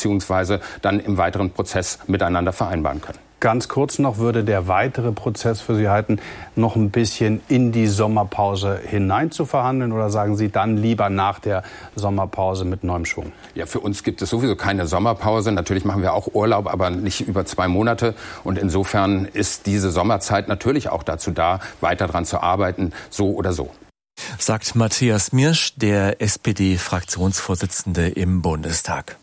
beziehungsweise dann im weiteren Prozess miteinander vereinbaren können. Ganz kurz noch, würde der weitere Prozess für Sie halten, noch ein bisschen in die Sommerpause hinein zu verhandeln, oder sagen Sie dann lieber nach der Sommerpause mit neuem Schwung? Ja, für uns gibt es sowieso keine Sommerpause. Natürlich machen wir auch Urlaub, aber nicht über 2 Monate. Und insofern ist diese Sommerzeit natürlich auch dazu da, weiter daran zu arbeiten, so oder so. Sagt Matthias Miersch, der SPD-Fraktionsvorsitzende im Bundestag.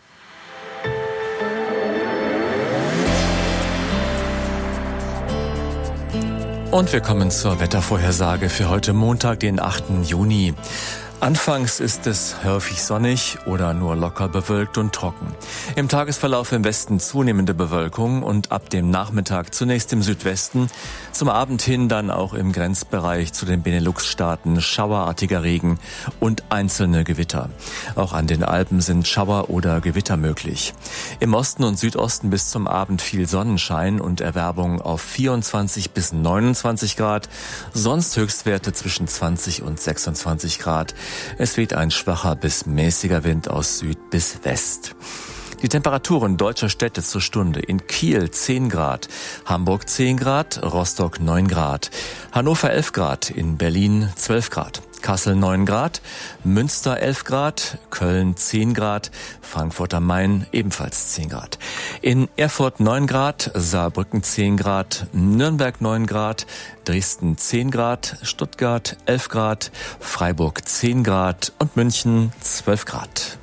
Und wir kommen zur Wettervorhersage für heute Montag, den 8. Juni. Anfangs ist es häufig sonnig oder nur locker bewölkt und trocken. Im Tagesverlauf im Westen zunehmende Bewölkung und ab dem Nachmittag zunächst im Südwesten, zum Abend hin dann auch im Grenzbereich zu den Benelux-Staaten schauerartiger Regen und einzelne Gewitter. Auch an den Alpen sind Schauer oder Gewitter möglich. Im Osten und Südosten bis zum Abend viel Sonnenschein und Erwärmung auf 24 bis 29 Grad, sonst Höchstwerte zwischen 20 und 26 Grad. Es weht ein schwacher bis mäßiger Wind aus Süd bis West. Die Temperaturen deutscher Städte zur Stunde: in Kiel 10 Grad, Hamburg 10 Grad, Rostock 9 Grad, Hannover 11 Grad, in Berlin 12 Grad. Kassel 9 Grad, Münster 11 Grad, Köln 10 Grad, Frankfurt am Main ebenfalls 10 Grad. In Erfurt 9 Grad, Saarbrücken 10 Grad, Nürnberg 9 Grad, Dresden 10 Grad, Stuttgart 11 Grad, Freiburg 10 Grad und München 12 Grad.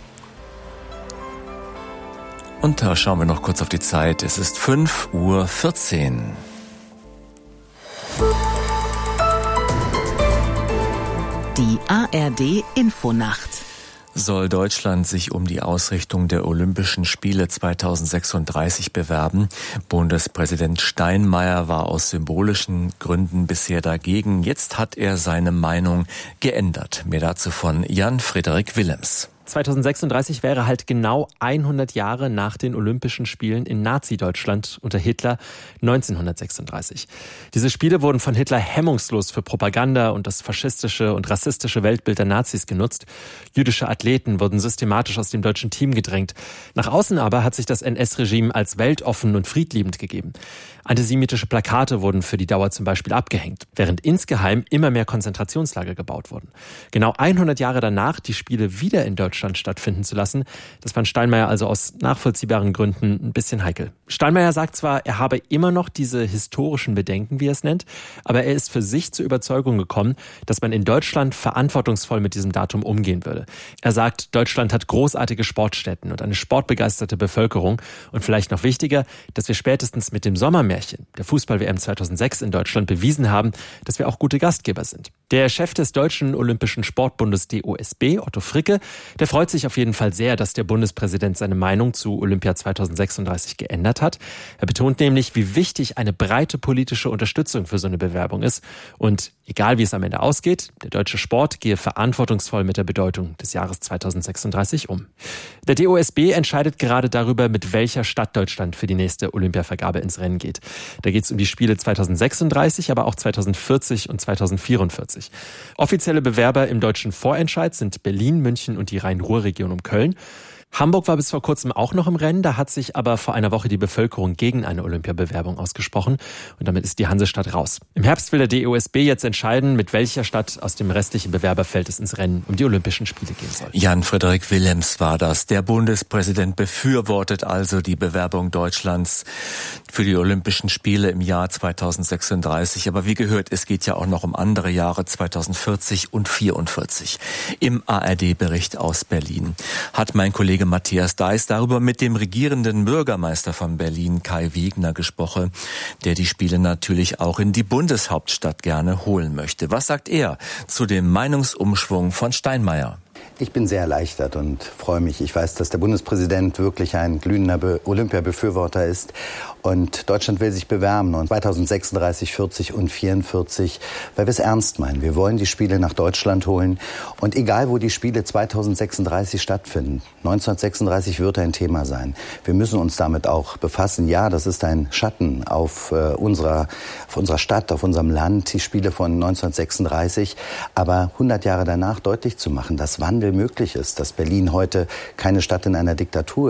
Und da schauen wir noch kurz auf die Zeit. Es ist 5:14 Uhr. Die ARD Infonacht. Soll Deutschland sich um die Ausrichtung der Olympischen Spiele 2036 bewerben? Bundespräsident Steinmeier war aus symbolischen Gründen bisher dagegen. Jetzt hat er seine Meinung geändert. Mehr dazu von Jan-Frederik Willems. 2036 wäre halt genau 100 Jahre nach den Olympischen Spielen in Nazi-Deutschland unter Hitler 1936. Diese Spiele wurden von Hitler hemmungslos für Propaganda und das faschistische und rassistische Weltbild der Nazis genutzt. Jüdische Athleten wurden systematisch aus dem deutschen Team gedrängt. Nach außen aber hat sich das NS-Regime als weltoffen und friedliebend gegeben. Antisemitische Plakate wurden für die Dauer zum Beispiel abgehängt, während insgeheim immer mehr Konzentrationslager gebaut wurden. Genau 100 Jahre danach die Spiele wieder in Deutschland stattfinden zu lassen, das fand Steinmeier also aus nachvollziehbaren Gründen ein bisschen heikel. Steinmeier sagt zwar, er habe immer noch diese historischen Bedenken, wie er es nennt, aber er ist für sich zur Überzeugung gekommen, dass man in Deutschland verantwortungsvoll mit diesem Datum umgehen würde. Er sagt, Deutschland hat großartige Sportstätten und eine sportbegeisterte Bevölkerung und vielleicht noch wichtiger, dass wir spätestens mit dem Sommermärchen der Fußball-WM 2006 in Deutschland bewiesen haben, dass wir auch gute Gastgeber sind. Der Chef des Deutschen Olympischen Sportbundes DOSB, Otto Fricke, der freut sich auf jeden Fall sehr, dass der Bundespräsident seine Meinung zu Olympia 2036 geändert hat. Er betont nämlich, wie wichtig eine breite politische Unterstützung für so eine Bewerbung ist. Und egal wie es am Ende ausgeht, der deutsche Sport gehe verantwortungsvoll mit der Bedeutung des Jahres 2036 um. Der DOSB entscheidet gerade darüber, mit welcher Stadt Deutschland für die nächste Olympiavergabe ins Rennen geht. Da geht es um die Spiele 2036, aber auch 2040 und 2044. Offizielle Bewerber im deutschen Vorentscheid sind Berlin, München und die Rhein-Ruhr-Region um Köln. Hamburg war bis vor kurzem auch noch im Rennen, da hat sich aber vor einer Woche die Bevölkerung gegen eine Olympiabewerbung ausgesprochen und damit ist die Hansestadt raus. Im Herbst will der DOSB jetzt entscheiden, mit welcher Stadt aus dem restlichen Bewerberfeld es ins Rennen um die Olympischen Spiele gehen soll. Jan-Frederik Willems war das. Der Bundespräsident befürwortet also die Bewerbung Deutschlands für die Olympischen Spiele im Jahr 2036. Aber wie gehört, es geht ja auch noch um andere Jahre, 2040 und 44. Im ARD-Bericht aus Berlin hat mein Kollege Matthias Deiß darüber mit dem regierenden Bürgermeister von Berlin, Kai Wegner, gesprochen, der die Spiele natürlich auch in die Bundeshauptstadt gerne holen möchte. Was sagt er zu dem Meinungsumschwung von Steinmeier? Ich bin sehr erleichtert und freue mich. Ich weiß, dass der Bundespräsident wirklich ein glühender Olympiabefürworter ist. Und Deutschland will sich bewerben und 2036, 40 und 44, weil wir es ernst meinen. Wir wollen die Spiele nach Deutschland holen. Und egal, wo die Spiele 2036 stattfinden, 1936 wird ein Thema sein. Wir müssen uns damit auch befassen. Ja, das ist ein Schatten auf unserer Stadt, auf unserem Land, die Spiele von 1936. Aber 100 Jahre danach deutlich zu machen, dass Wandel möglich ist, dass Berlin heute keine Stadt in einer Diktatur